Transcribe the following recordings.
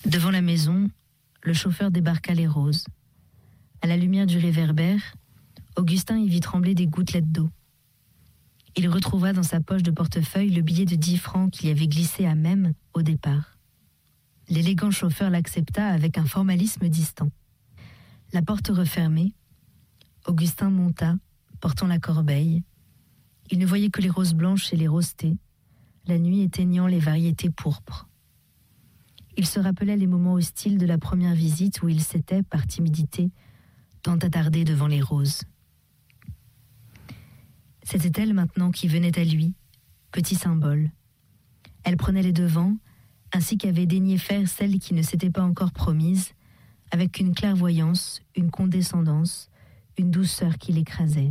Devant la maison, le chauffeur débarqua les roses. À la lumière du réverbère, Augustin y vit trembler des gouttelettes d'eau. Il retrouva dans sa poche de portefeuille le billet de 10 francs qu'il y avait glissé à même au départ. L'élégant chauffeur l'accepta avec un formalisme distant. La porte refermée, Augustin monta, portant la corbeille. Il ne voyait que les roses blanches et les rosетées, la nuit éteignant les variétés pourpres. Il se rappelait les moments hostiles de la première visite où il s'était, par timidité, tant attardé devant les roses. C'était elle maintenant qui venait à lui, petit symbole. Elle prenait les devants, ainsi qu'avait daigné faire celle qui ne s'était pas encore promise, avec une clairvoyance, une condescendance, une douceur qui l'écrasait.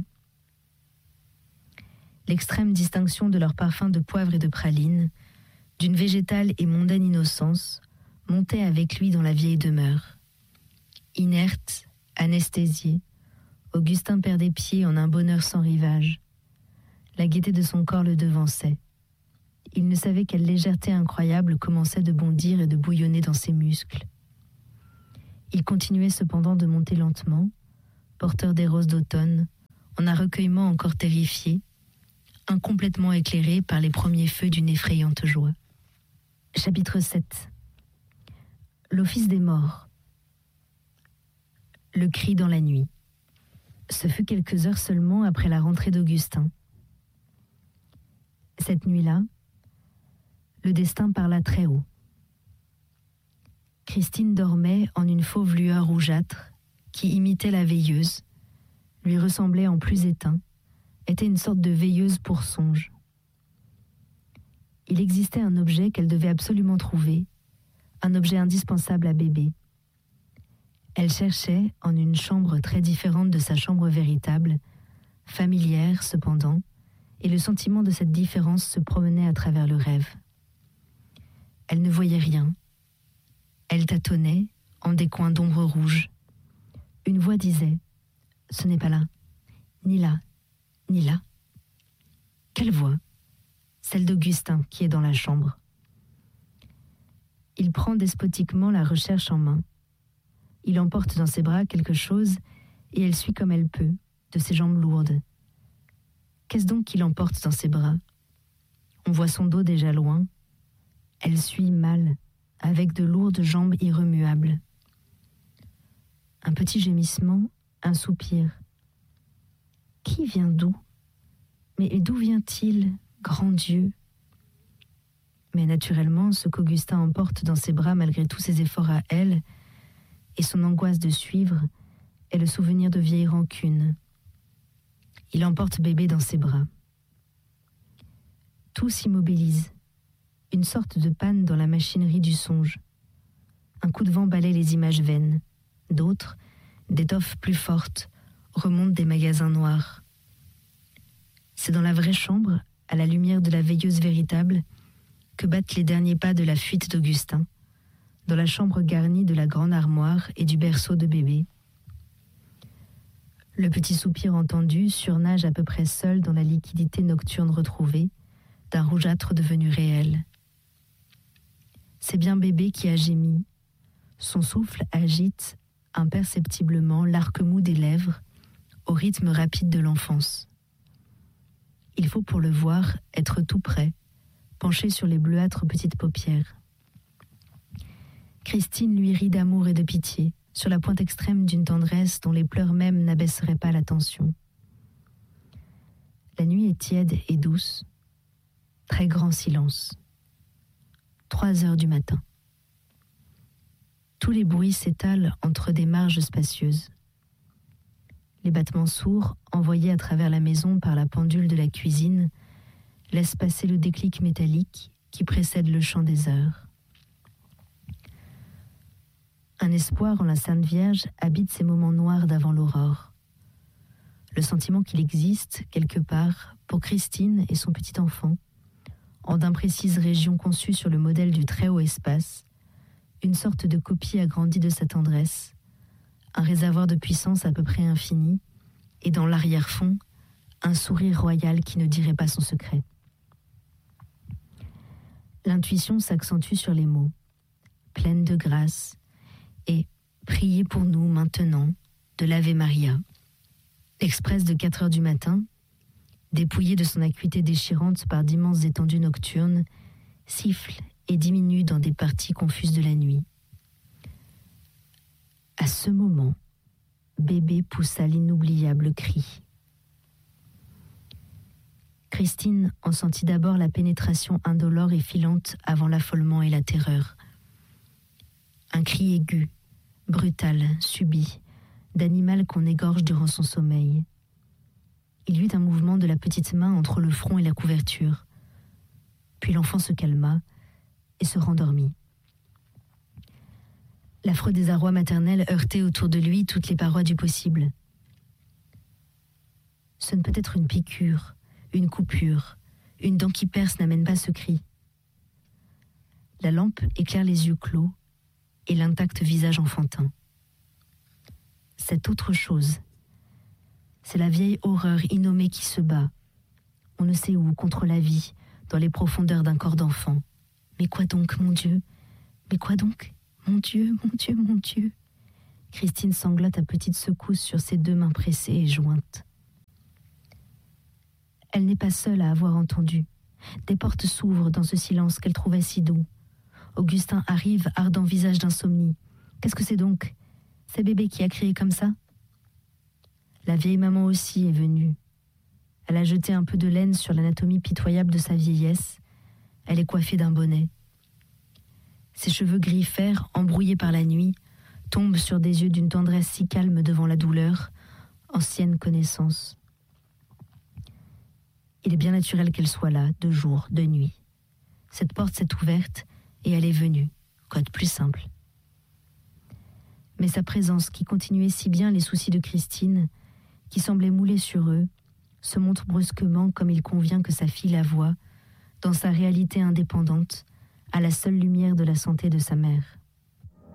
L'extrême distinction de leur parfum de poivre et de praline, d'une végétale et mondaine innocence, montait avec lui dans la vieille demeure. Inerte, anesthésié, Augustin perdait pied en un bonheur sans rivage. La gaieté de son corps le devançait. Il ne savait quelle légèreté incroyable commençait de bondir et de bouillonner dans ses muscles. Il continuait cependant de monter lentement, porteur des roses d'automne, en un recueillement encore terrifié, incomplètement éclairé par les premiers feux d'une effrayante joie. Chapitre 7. L'office des morts. Le cri dans la nuit. Ce fut quelques heures seulement après la rentrée d'Augustin. Cette nuit-là, le destin parla très haut. Christine dormait en une fauve lueur rougeâtre qui imitait la veilleuse, lui ressemblait en plus éteint, était une sorte de veilleuse pour songe. Il existait un objet qu'elle devait absolument trouver, un objet indispensable à bébé. Elle cherchait, en une chambre très différente de sa chambre véritable, familière cependant, et le sentiment de cette différence se promenait à travers le rêve. Elle ne voyait rien. Elle tâtonnait en des coins d'ombre rouge. Une voix disait « Ce n'est pas là, ni là, ni là. » Quelle voix ? Celle d'Augustin qui est dans la chambre. Il prend despotiquement la recherche en main. Il emporte dans ses bras quelque chose et elle suit comme elle peut, de ses jambes lourdes. Qu'est-ce donc qu'il emporte dans ses bras ? On voit son dos déjà loin. Elle suit mal, avec de lourdes jambes irremuables. Un petit gémissement, un soupir. Qui vient d'où ? Mais d'où vient-il, grand Dieu ? Mais naturellement, ce qu'Augustin emporte dans ses bras malgré tous ses efforts à elle, et son angoisse de suivre, est le souvenir de vieilles rancunes. Il emporte bébé dans ses bras. Tout s'immobilise. Une sorte de panne dans la machinerie du songe. Un coup de vent balaie les images vaines. D'autres, d'étoffes plus fortes, remontent des magasins noirs. C'est dans la vraie chambre, à la lumière de la veilleuse véritable, que battent les derniers pas de la fuite d'Augustin, dans la chambre garnie de la grande armoire et du berceau de bébé. Le petit soupir entendu surnage à peu près seul dans la liquidité nocturne retrouvée, d'un rougeâtre devenu réel. C'est bien bébé qui a gémi. Son souffle agite imperceptiblement l'arc mou des lèvres au rythme rapide de l'enfance. Il faut pour le voir être tout près, penché sur les bleuâtres petites paupières. Christine lui rit d'amour et de pitié, sur la pointe extrême d'une tendresse dont les pleurs même n'abaisseraient pas l'attention. La nuit est tiède et douce. Très grand silence. 3 heures du matin. Tous les bruits s'étalent entre des marges spacieuses. Les battements sourds, envoyés à travers la maison par la pendule de la cuisine, laissent passer le déclic métallique qui précède le chant des heures. Un espoir en la Sainte Vierge habite ces moments noirs d'avant l'aurore. Le sentiment qu'il existe, quelque part, pour Christine et son petit enfant, en d'imprécises régions conçues sur le modèle du très haut espace, une sorte de copie agrandie de sa tendresse, un réservoir de puissance à peu près infini, et dans l'arrière-fond, un sourire royal qui ne dirait pas son secret. L'intuition s'accentue sur les mots. pleine de grâce, et priez pour nous maintenant de l'Ave Maria. L'express de 4 heures du matin, dépouillé de son acuité déchirante par d'immenses étendues nocturnes, siffle et diminue dans des parties confuses de la nuit. À ce moment, bébé poussa l'inoubliable cri. Christine en sentit d'abord la pénétration indolore et filante avant l'affolement et la terreur. Un cri aigu, brutal, subit, d'animal qu'on égorge durant son sommeil. Il y eut un mouvement de la petite main entre le front et la couverture. Puis l'enfant se calma et se rendormit. L'affreux désarroi maternel heurtait autour de lui toutes les parois du possible. Ce ne peut être une piqûre, une coupure, une dent qui perce n'amène pas ce cri. La lampe éclaire les yeux clos et l'intact visage enfantin. C'est autre chose. C'est la vieille horreur innommée qui se bat, on ne sait où, contre la vie, dans les profondeurs d'un corps d'enfant. Mais quoi donc, mon Dieu? Mais quoi donc? Mon Dieu, mon Dieu, mon Dieu! Christine sanglote à petites secousses sur ses 2 mains pressées et jointes. Elle n'est pas seule à avoir entendu. Des portes s'ouvrent dans ce silence qu'elle trouvait si doux. Augustin arrive, ardent visage d'insomnie. Qu'est-ce que c'est donc? C'est bébé qui a crié comme ça? La vieille maman aussi est venue. Elle a jeté un peu de laine sur l'anatomie pitoyable de sa vieillesse. Elle est coiffée d'un bonnet. Ses cheveux gris fer, embrouillés par la nuit, tombent sur des yeux d'une tendresse si calme devant la douleur, ancienne connaissance. Il est bien naturel qu'elle soit là, de jour, de nuit. Cette porte s'est ouverte et elle est venue, quoi de plus simple. Mais sa présence, qui continuait si bien les soucis de Christine, qui semblait mouler sur eux, se montre brusquement comme il convient que sa fille la voie, dans sa réalité indépendante, à la seule lumière de la santé de sa mère.